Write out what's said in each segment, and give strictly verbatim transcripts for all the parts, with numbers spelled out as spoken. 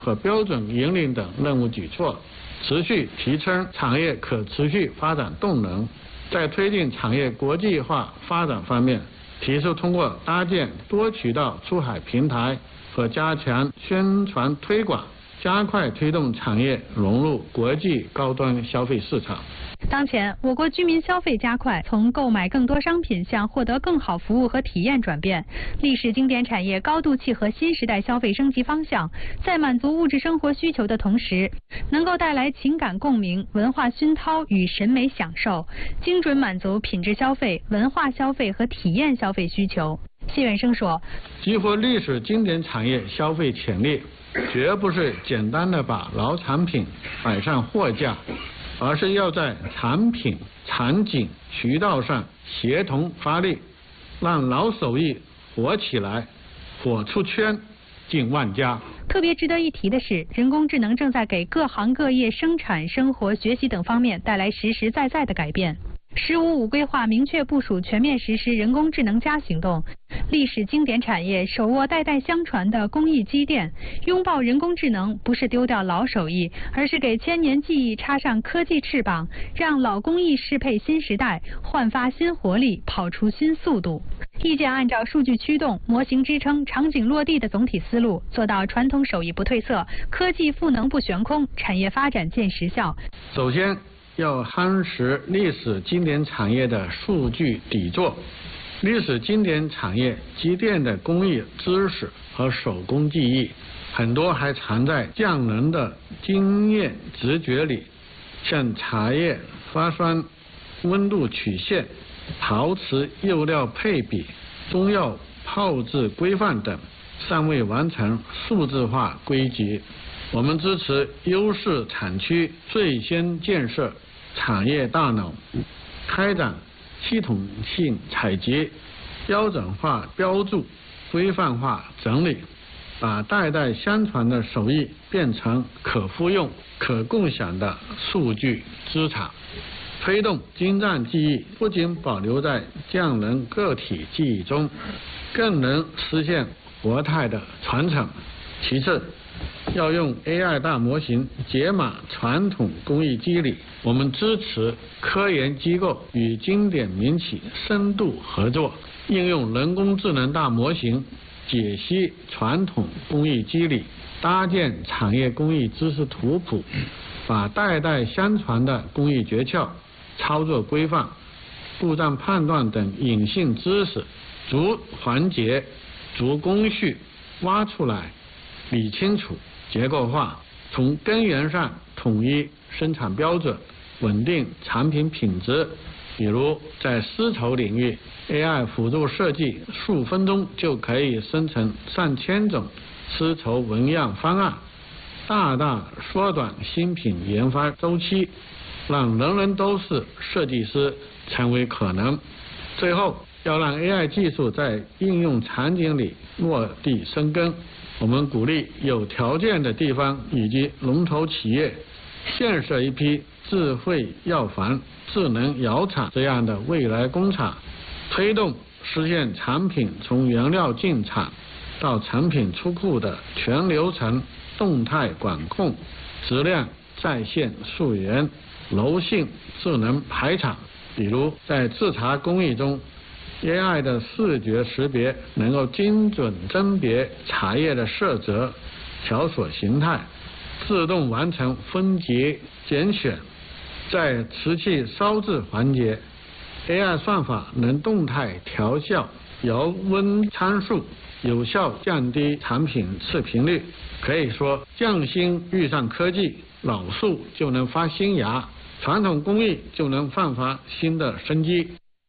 和标准引领等任务举措，持续提升产业可持续发展动能。在推进产业国际化发展方面，提出通过搭建多渠道出海平台和加强宣传推广，加快推动产业融入国际高端消费市场。 当前，我国居民消费加快，从购买更多商品向获得更好服务和体验转变。历史经典产业高度契合新时代消费升级方向，在满足物质生活需求的同时，能够带来情感共鸣、文化熏陶与审美享受，精准满足品质消费、文化消费和体验消费需求。谢远生说：“ 激活历史经典产业消费潜力，绝不是简单的把老产品摆上货架。”而是要在产品、场景、渠道上协同发力，让老手艺火起来，火出圈，进万家。 特别值得一提的是，人工智能正在给各行各业生产、生活、学习等方面带来实实在在的改变。“十五五”规划明确部署全面实施人工智能加行动，历史经典产业手握代代相传的工艺积淀，拥抱人工智能不是丢掉老手艺，而是给千年技艺插上科技翅膀，让老工艺适配新时代，焕发新活力，跑出新速度。意见按照数据驱动、模型支撑、场景落地的总体思路，做到传统手艺不褪色，科技赋能不悬空，产业发展见实效。 首先要夯实历史经典产业的数据底座。历史经典产业积淀的工艺知识和手工技艺，很多还藏在匠人的经验直觉里，像茶叶发酸、温度曲线、陶瓷釉料配比、中药泡制规范等，尚未完成数字化归集。我们支持优势产区最先建设产业大脑，开展系统性采集、标准化标注、规范化整理，把代代相传的手艺变成可复用、可共享的数据资产。推动精湛技艺不仅保留在匠人个体技艺中，更能实现活态的传承。其次，要用 A I 大模型解码传统工艺机理，我们支持科研机构与经典民企深度合作，应用人工智能大模型解析传统工艺机理，搭建产业工艺知识图谱，把代代相传的工艺诀窍、操作规范、故障判断等隐性知识逐环节、逐工序挖出来，理清楚、结构化，从根源上统一生产标准，稳定产品品质。比如在丝绸领域 ，A I 辅助设计数分钟就可以生成上千种丝绸纹样方案，大大缩短新品研发周期，让人人都是设计师成为可能。最后，要让 A I 技术在应用场景里落地生根。我们鼓励有条件的地方以及龙头企业建设一批智慧药房、智能窑厂这样的未来工厂，推动实现产品从原料进厂到成品出库的全流程动态管控，质量在线溯源，柔性智能排场。比如在制茶工艺中，A I 的视觉识别能够精准甄别茶叶的色泽、条索形态，自动完成分级拣选。在瓷器烧制环节 ，A I 算法能动态调校窑温参数，有效降低产品次频率。可以说，匠心遇上科技，老树就能发新芽，传统工艺就能焕发新的生机。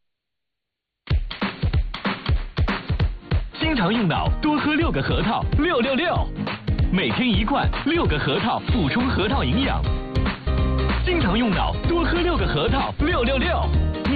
经常用脑，多喝六个核桃，六六六，每天一罐，六个核桃补充核桃营养。经常用脑，多喝六个核桃，六六六。